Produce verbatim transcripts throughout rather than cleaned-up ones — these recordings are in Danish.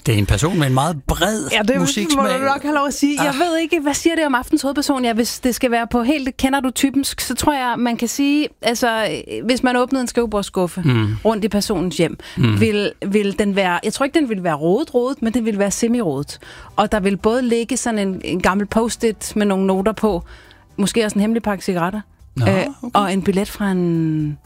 Det er en person med en meget bred ja, det musiksmag. må du nok have lov at sige. Jeg Ah. ved ikke, hvad siger det om aftens hovedperson? Ja, hvis det skal være på helt, kender du typen, så tror jeg, man kan sige, altså, hvis man åbnede en skrivebordsskuffe mm. rundt i personens hjem, mm. vil, vil den være, jeg tror ikke, den vil være rodet-rodet, men den vil være semi-rodet. Og der vil både ligge sådan en, en gammel post-it med nogle noter på, måske også en hemmelig pakke cigaretter, Nå, øh, okay. og en billet fra en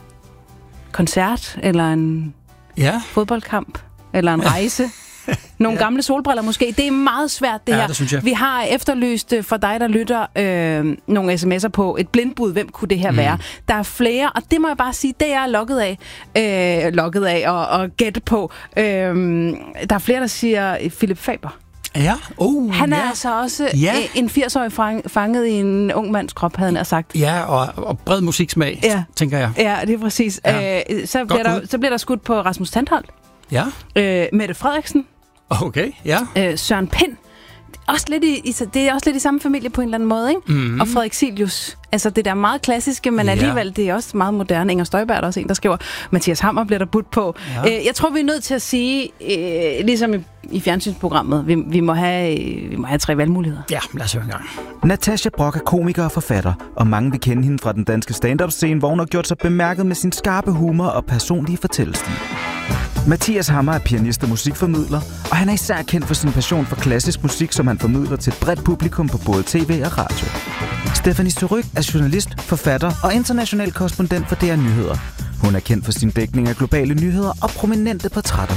koncert, eller en Ja. fodboldkamp, eller en rejse. Nogle ja. gamle solbriller måske. Det er meget svært, det Ja, her. det synes jeg. Vi har efterlyst for dig, der lytter, øh, nogle sms'er på et blindbud. Hvem kunne det her mm. være? Der er flere, og det må jeg bare sige, det er jeg logget af. Øh, logget af og, og gætte på. Øh, der er flere, der siger Philip Faber. Ja. Uh, Han er ja. altså også Ja. en firs-årig fang, fanget i en ung mands krop, havde han sagt. Ja, og, og bred musiksmag, Ja. tænker jeg. Ja, det er præcis. Ja. Øh, så, bliver der, så bliver der skudt på Rasmus Tandholt, Ja. øh, Mette Frederiksen, Okay, ja. øh, Søren Pind. Også lidt i, i, det er også lidt i samme familie på en eller anden måde, ikke? Mm-hmm. Og Frederik Silius. Altså det der meget klassiske, men Ja. alligevel det er også meget moderne. Inger Støjberg er der også en, der skriver. Mathias Hammer bliver der budt på. Ja. Øh, jeg tror, vi er nødt til at sige, øh, ligesom i, i fjernsynsprogrammet, vi, vi, må have, vi må have tre valgmuligheder. Ja, lad os høre en gang. Natasja Brock er komiker og forfatter, og mange vil kende hende fra den danske stand-up-scene, hvor hun har gjort sig bemærket med sin skarpe humor og personlige fortællestil. Mathias Hammer er pianist og musikformidler, og han er især kendt for sin passion for klassisk musik, som han formidler til et bredt publikum på både tv og radio. Stephanie Surrugue er journalist, forfatter og international korrespondent for D R Nyheder. Hun er kendt for sin dækning af globale nyheder og prominente portrætter.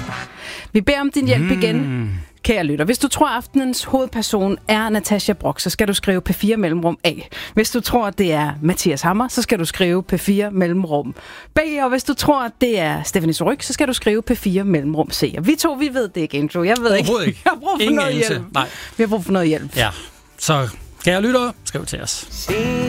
Vi beder om din hjælp mm. igen, kære lytter. Hvis du tror, at aftenens hovedperson er Natasja Brock, så skal du skrive P fire mellemrum A. Hvis du tror, at det er Mathias Hammer, så skal du skrive P fire mellemrum B. Og hvis du tror, at det er Stephanie Surrugue, så skal du skrive P fire mellemrum C. Og vi to, vi ved det ikke, Andrew. Jeg ved ikke. Overhovedet ikke. Jeg har brug for Ingen noget anelse. hjælp. Nej. Vi har brug for noget hjælp. Ja, så kære lyttere, skriv til os.